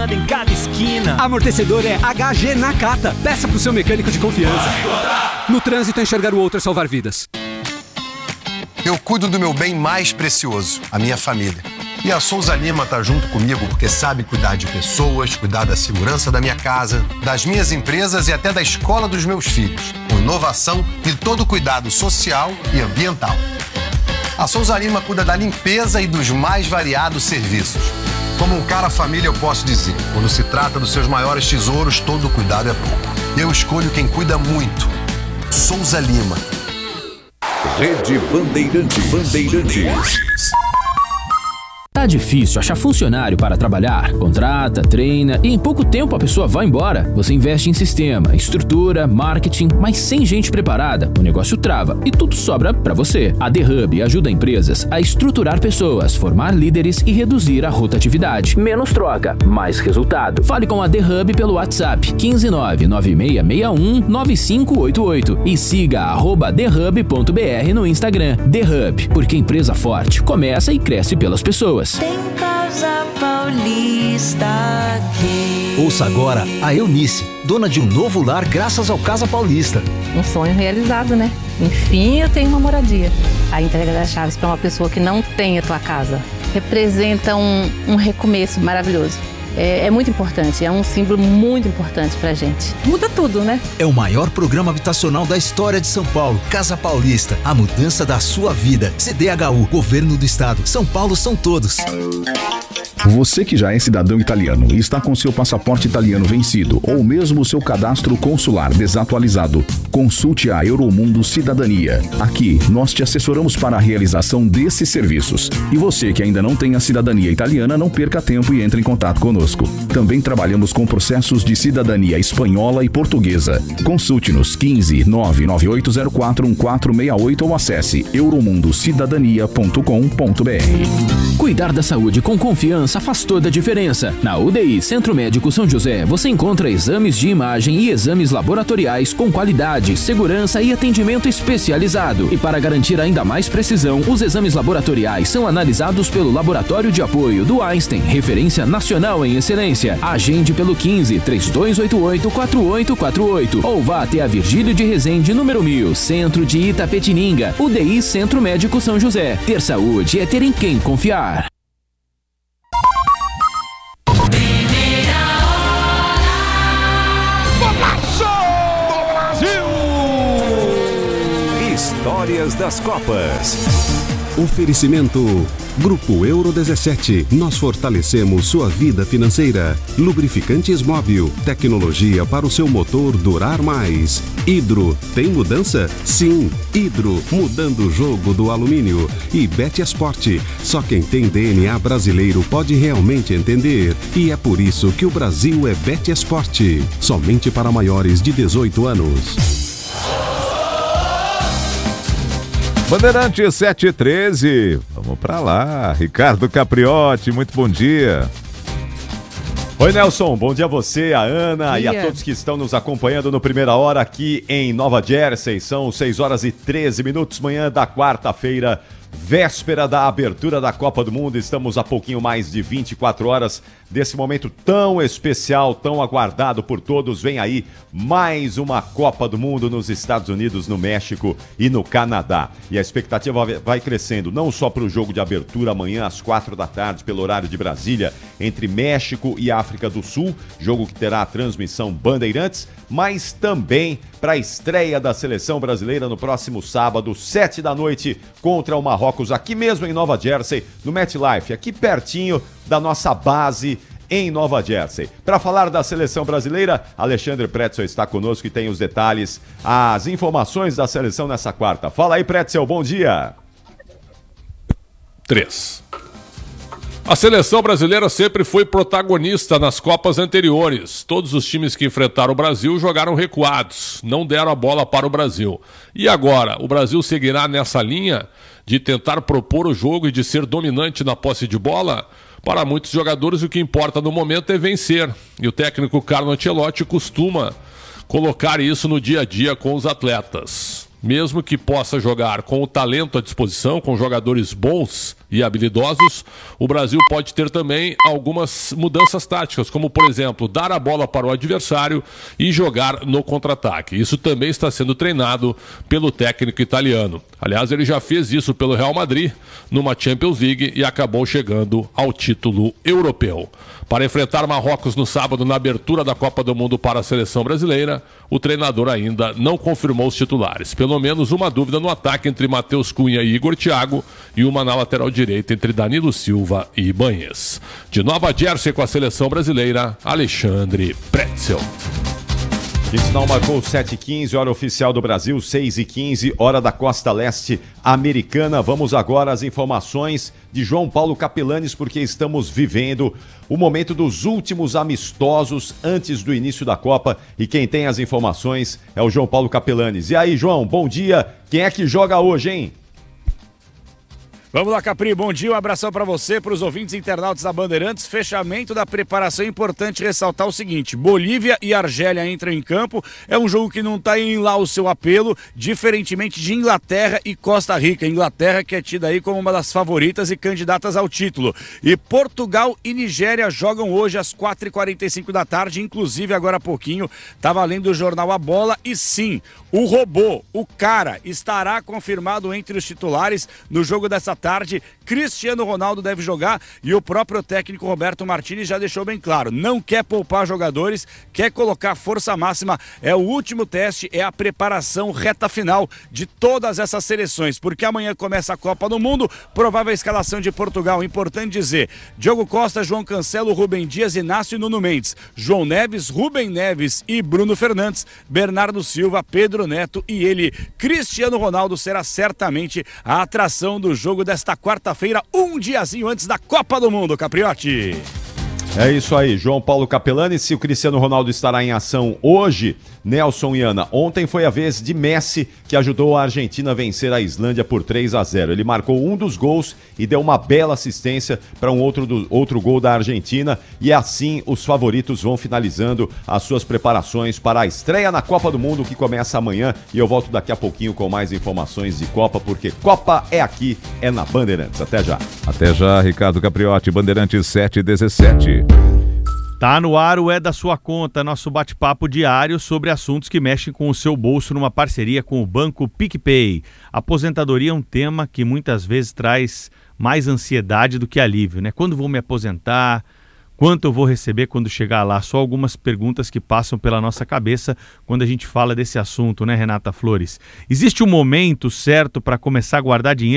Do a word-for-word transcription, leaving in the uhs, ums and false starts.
anda em cada esquina. Amortecedor é H G Nakata. Peça pro seu mecânico de confiança. No trânsito, enxergar o outro é salvar vidas. Eu cuido do meu bem mais precioso, a minha família. E a Souza Lima tá junto comigo porque sabe cuidar de pessoas, cuidar da segurança da minha casa, das minhas empresas e até da escola dos meus filhos, com inovação e todo o cuidado social e ambiental. A Souza Lima cuida da limpeza e dos mais variados serviços. Como um cara família, eu posso dizer, quando se trata dos seus maiores tesouros, todo cuidado é pouco. Eu escolho quem cuida muito. Souza Lima. Rede Bandeirante Bandeirantes. Tá difícil achar funcionário para trabalhar? Contrata, treina e em pouco tempo a pessoa vai embora. Você investe em sistema, estrutura, marketing, mas sem gente preparada, o negócio trava e tudo sobra para você. A The Hub ajuda empresas a estruturar pessoas, formar líderes e reduzir a rotatividade. Menos troca, mais resultado. Fale com a The Hub pelo WhatsApp um cinco nove nove seis seis um nove cinco oito oito e siga arroba thehub ponto br no Instagram. The Hub, porque empresa forte começa e cresce pelas pessoas. Tem Casa Paulista aqui. Ouça agora a Eunice, dona de um novo lar graças ao Casa Paulista. Um sonho realizado, né? Enfim, eu tenho uma moradia. A entrega das chaves para uma pessoa que não tem a tua casa representa um, um recomeço maravilhoso. É, é muito importante, é um símbolo muito importante pra gente. Muda tudo, né? É o maior programa habitacional da história de São Paulo. Casa Paulista, a mudança da sua vida. C D H U, Governo do Estado. São Paulo são todos. Você que já é cidadão italiano e está com seu passaporte italiano vencido ou mesmo seu cadastro consular desatualizado, consulte a Euromundo Cidadania. Aqui, nós te assessoramos para a realização desses serviços. E você que ainda não tem a cidadania italiana, não perca tempo e entre em contato conosco. Também trabalhamos com processos de cidadania espanhola e portuguesa. Consulte-nos quinze nove nove oito zero quatro um quatro seis oito ou acesse euromundo cidadania ponto com ponto br. Cuidar da saúde com confiança faz toda a diferença. Na U D I Centro Médico São José, você encontra exames de imagem e exames laboratoriais com qualidade, segurança e atendimento especializado. E para garantir ainda mais precisão, os exames laboratoriais são analisados pelo Laboratório de Apoio do Einstein, referência nacional em excelência. Agende pelo quinze, três dois oito oito, quatro oito quatro oito ou vá até a Virgílio de Resende, número mil, Centro de Itapetininga. U D I Centro Médico São José. Ter saúde é ter em quem confiar. Histórias das Copas. Oferecimento Grupo Euro dezessete. Nós fortalecemos sua vida financeira. Lubrificantes Móbil. Tecnologia para o seu motor durar mais. Hidro. Tem mudança? Sim. Hidro. Mudando o jogo do alumínio. E Betesport. Só quem tem D N A brasileiro pode realmente entender. E é por isso que o Brasil é Betesport. Somente para maiores de dezoito anos. Bandeirante sete e treze, vamos pra lá. Ricardo Capriotti, muito bom dia. Oi, Nelson, bom dia a você, a Ana Dia. e a todos que estão nos acompanhando no Primeira Hora aqui em Nova Jersey. São seis horas e treze minutos, manhã da quarta-feira, véspera da abertura da Copa do Mundo. Estamos a pouquinho mais de vinte e quatro horas desse momento tão especial, tão aguardado por todos. Vem aí mais uma Copa do Mundo nos Estados Unidos, no México e no Canadá. E a expectativa vai crescendo, não só para o jogo de abertura amanhã às quatro da tarde, pelo horário de Brasília, entre México e África do Sul, jogo que terá a transmissão Bandeirantes, mas também para a estreia da seleção brasileira no próximo sábado, sete da noite, contra o Marrocos, aqui mesmo em Nova Jersey, no MetLife, aqui pertinho da nossa base em Nova Jersey. Para falar da seleção brasileira, Alexandre Pretzel está conosco e tem os detalhes, as informações da seleção nessa quarta. Fala aí, Pretzel, bom dia. Três. A seleção brasileira sempre foi protagonista nas Copas anteriores. Todos os times que enfrentaram o Brasil jogaram recuados, não deram a bola para o Brasil. E agora, o Brasil seguirá nessa linha de tentar propor o jogo e de ser dominante na posse de bola? Para muitos jogadores, o que importa no momento é vencer. E o técnico Carlo Ancelotti costuma colocar isso no dia a dia com os atletas. Mesmo que possa jogar com o talento à disposição, com jogadores bons e habilidosos, o Brasil pode ter também algumas mudanças táticas, como, por exemplo, dar a bola para o adversário e jogar no contra-ataque. Isso também está sendo treinado pelo técnico italiano. Aliás, ele já fez isso pelo Real Madrid numa Champions League e acabou chegando ao título europeu. Para enfrentar Marrocos no sábado na abertura da Copa do Mundo para a seleção brasileira, o treinador ainda não confirmou os titulares. Pelo menos uma dúvida no ataque entre Matheus Cunha e Igor Thiago e uma na lateral direita entre Danilo Silva e Ibanez. De Nova Jersey com a seleção brasileira, Alexandre Pretzel. O sinal marcou sete e quinze, hora oficial do Brasil, seis e quinze, hora da costa leste americana. Vamos agora às informações de João Paulo Capelanes, porque estamos vivendo o momento dos últimos amistosos antes do início da Copa. E quem tem as informações é o João Paulo Capelanes. E aí, João, bom dia. Quem é que joga hoje, hein? Vamos lá, Capri, bom dia, um abração para você, para os ouvintes internautas da Bandeirantes. Fechamento da preparação, é importante ressaltar o seguinte: Bolívia e Argélia entram em campo, é um jogo que não está em lá o seu apelo, diferentemente de Inglaterra e Costa Rica. Inglaterra que é tida aí como uma das favoritas e candidatas ao título. E Portugal e Nigéria jogam hoje às quatro e quarenta e cinco da tarde, inclusive agora há pouquinho estava lendo o jornal A Bola e sim, o robô, o cara, estará confirmado entre os titulares no jogo dessa tarde. Cristiano Ronaldo deve jogar e o próprio técnico Roberto Martinez já deixou bem claro, não quer poupar jogadores, quer colocar força máxima. É o último teste, é a preparação reta final de todas essas seleções, porque amanhã começa a Copa do Mundo. Provável escalação de Portugal, importante dizer: Diogo Costa, João Cancelo, Rubem Dias, Inácio e Nuno Mendes, João Neves, Rubem Neves e Bruno Fernandes, Bernardo Silva, Pedro Neto e ele, Cristiano Ronaldo, será certamente a atração do jogo desta quarta-feira, um diazinho antes da Copa do Mundo, Capriotti. É isso aí, João Paulo Capelanes. Se o Cristiano Ronaldo estará em ação hoje, Nelson e Ana, ontem foi a vez de Messi, que ajudou a Argentina a vencer a Islândia por três a zero. Ele marcou um dos gols e deu uma bela assistência para um outro, do, outro gol da Argentina, e assim os favoritos vão finalizando as suas preparações para a estreia na Copa do Mundo, que começa amanhã, e eu volto daqui a pouquinho com mais informações de Copa, porque Copa é aqui, é na Bandeirantes. Até já. Até já, Ricardo Capriotti, Bandeirantes sete e dezessete. Tá no ar o É da Sua Conta, nosso bate-papo diário sobre assuntos que mexem com o seu bolso numa parceria com o Banco PicPay. Aposentadoria é um tema que muitas vezes traz mais ansiedade do que alívio, né? Quando vou me aposentar? Quanto eu vou receber quando chegar lá? Só algumas perguntas que passam pela nossa cabeça quando a gente fala desse assunto, né, Renata Flores? Existe um momento certo para começar a guardar dinheiro